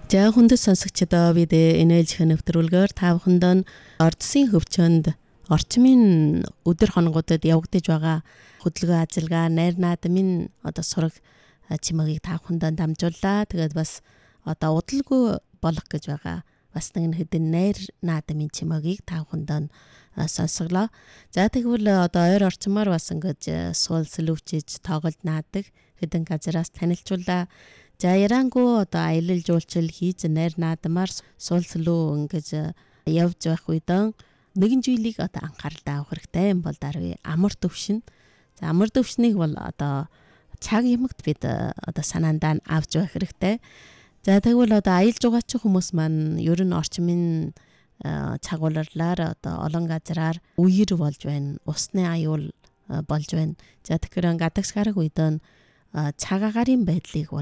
За хүндэт сонсогчдоо бид энэ ээлжийн нэвтрүүлгээр та бүхэнд ордсын хөвчөнд орчмын өдөр хоногудад явагдаж байгаа хөдөлгөөн ажиллагаа, найр наадмын сураг чимээгийг та бүхэнд дамжууллаа. Тэгээд бас удалгүй болох гэж байгаа бас нэг хэдэн найр наадмын чимээгийг та бүхэнд сонсголоо. За тэгвэл ойр орчмоор бас ингэж суул сэлүүчиж тоглож наадаг хэдэн газараас танилцууллаа. За ярангуу аялал жуулчил хийж найр наадмаар суулслуу ингэж явж байх үед нэгэн зүйлийг анхааралтай авах хэрэгтэй юм бол даруй амар төвшин. За амар төвшнийг бол цаг юмгт бид санаандаа авч байх хэрэгтэй. За тэгвэл аялж байгаа ч хүмүүс маань ер нь орчмын цагууларлаар олон газраар үер болж байна. Усны аюул болж байна. За тэгэхээр гадагш гарах үед цаг агарын байдлыг бол